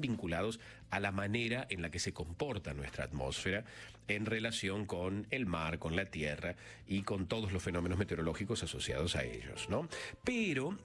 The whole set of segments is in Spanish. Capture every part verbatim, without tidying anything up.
vinculados a la manera en la que se comporta nuestra atmósfera en relación con el mar, con la tierra y con todos los fenómenos meteorológicos asociados a ellos, ¿no? Pero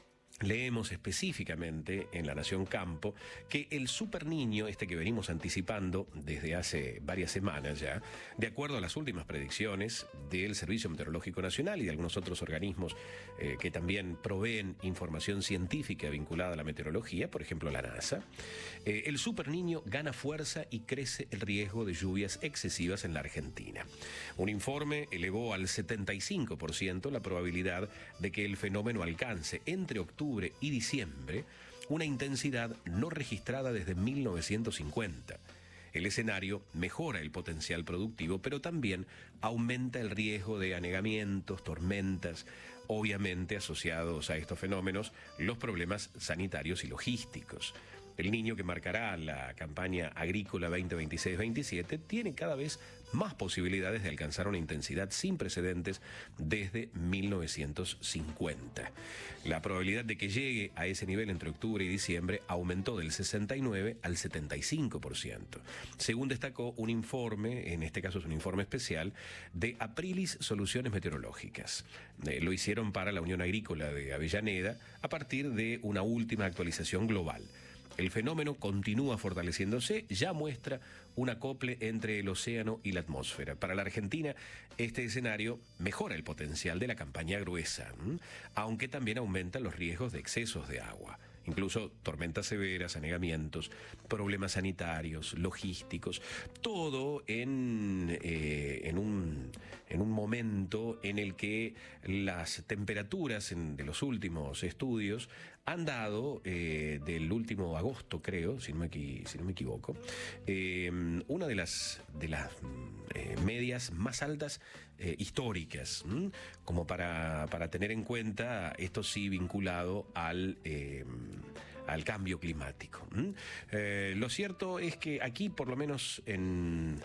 leemos específicamente en La Nación Campo que el superniño, este que venimos anticipando desde hace varias semanas ya, de acuerdo a las últimas predicciones del Servicio Meteorológico Nacional y de algunos otros organismos eh, que también proveen información científica vinculada a la meteorología, por ejemplo la NASA, eh, el superniño gana fuerza y crece el riesgo de lluvias excesivas en la Argentina. Un informe elevó al setenta y cinco por ciento la probabilidad de que el fenómeno alcance entre octubre y diciembre una intensidad no registrada desde mil novecientos cincuenta. El escenario mejora el potencial productivo, pero también aumenta el riesgo de anegamientos, tormentas, obviamente asociados a estos fenómenos, los problemas sanitarios y logísticos. El niño que marcará la campaña agrícola veinte veintiséis veintisiete tiene cada vez más posibilidades de alcanzar una intensidad sin precedentes desde mil novecientos cincuenta. La probabilidad de que llegue a ese nivel entre octubre y diciembre aumentó del sesenta y nueve al setenta y cinco por ciento, según destacó un informe, en este caso es un informe especial, de Aprilis Soluciones Meteorológicas. Eh, lo hicieron para la Unión Agrícola de Avellaneda a partir de una última actualización global. El fenómeno continúa fortaleciéndose, ya muestra un acople entre el océano y la atmósfera. Para la Argentina, este escenario mejora el potencial de la campaña gruesa, ¿m? aunque también aumenta los riesgos de excesos de agua. Incluso tormentas severas, anegamientos, problemas sanitarios, logísticos, todo en, eh, en, un, en un momento en el que las temperaturas en, de los últimos estudios han dado, eh, del último agosto creo, si no me, si no me equivoco, eh, una de las, de las eh, medias más altas eh, históricas, ¿m? como para, para tener en cuenta, esto sí vinculado al... Eh, al cambio climático. ¿Mm? Eh, lo cierto es que aquí, por lo menos en,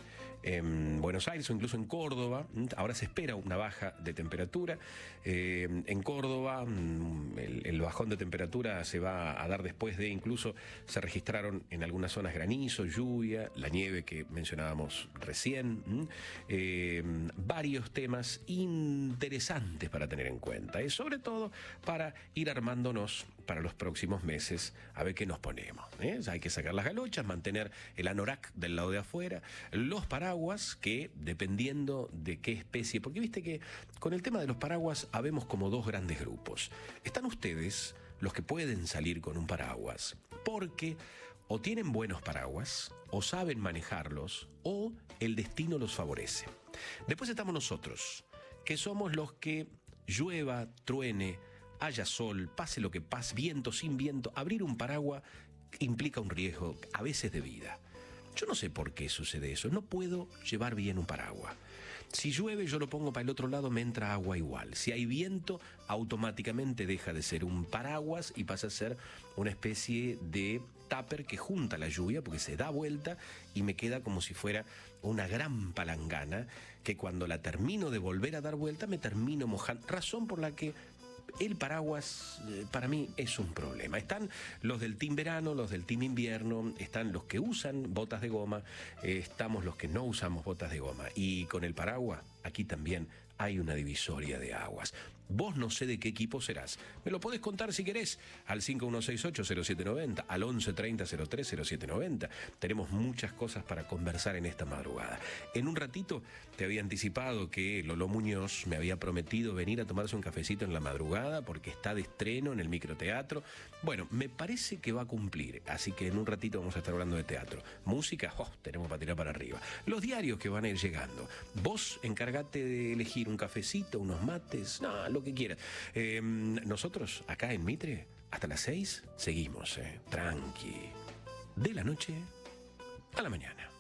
en Buenos Aires o incluso en Córdoba, ¿m? ahora se espera una baja de temperatura. Eh, en Córdoba el, el bajón de temperatura se va a dar después de, incluso se registraron en algunas zonas granizo, lluvia, la nieve que mencionábamos recién. Eh, varios temas interesantes para tener en cuenta, y sobre todo para ir armándonos para los próximos meses a ver qué nos ponemos, ¿eh? Hay que sacar las galochas, mantener el anorak del lado de afuera, los paraguas, que dependiendo de qué especie, porque viste que con el tema de los paraguas habemos como dos grandes grupos. Están ustedes, los que pueden salir con un paraguas, porque o tienen buenos paraguas, o saben manejarlos, o el destino los favorece. Después estamos nosotros, que somos los que llueva, truene, haya sol, pase lo que pase, viento, sin viento, abrir un paraguas implica un riesgo, a veces de vida. Yo no sé por qué sucede eso, no puedo llevar bien un paraguas. Si llueve, yo lo pongo para el otro lado, me entra agua igual. Si hay viento, automáticamente deja de ser un paraguas y pasa a ser una especie de tupper que junta la lluvia porque se da vuelta y me queda como si fuera una gran palangana que cuando la termino de volver a dar vuelta me termino mojando. Razón por la que el paraguas eh, para mí es un problema. Están los del team verano, los del team invierno, están los que usan botas de goma, eh, estamos los que no usamos botas de goma. Y con el paraguas, aquí también hay una divisoria de aguas. Vos no sé de qué equipo serás. Me lo podés contar si querés al cinco uno seis ocho cero siete nueve cero, al once treinta cero tres cero siete nueve cero. Tenemos muchas cosas para conversar en esta madrugada. En un ratito te había anticipado que Lolo Muñoz me había prometido venir a tomarse un cafecito en la madrugada porque está de estreno en el microteatro. Bueno, me parece que va a cumplir, así que en un ratito vamos a estar hablando de teatro. Música, oh, tenemos para tirar para arriba. Los diarios que van a ir llegando. Vos encargate de elegir un cafecito, unos mates, no, lo que quieras. Eh, nosotros, acá en Mitre, hasta las seis, seguimos, eh, tranqui. De la noche a la mañana.